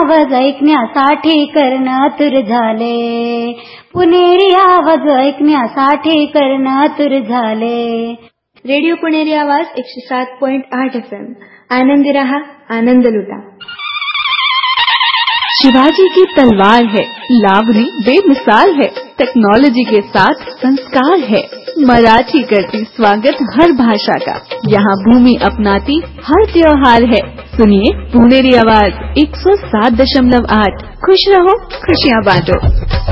आवाज ऐकण्यासाठी कर्ण आतुर झाले. पुणेरी आवाज ऐकण्यासाठी कर्ण आतुर झाले. रेडिओ पुणेरी आवाज 107.8 FM. आनंदी रहा, आनंद लुटा. शिवाजी की तलवार है, लावणी बेमिसाल है, टेक्नोलॉजी के साथ संस्कार है. मराठी करती स्वागत हर भाषा का, यहाँ भूमि अपनाती हर त्योहार है. सुनिए पुणेरी आवाज 107.8. खुश रहो, खुशियाँ बांटो.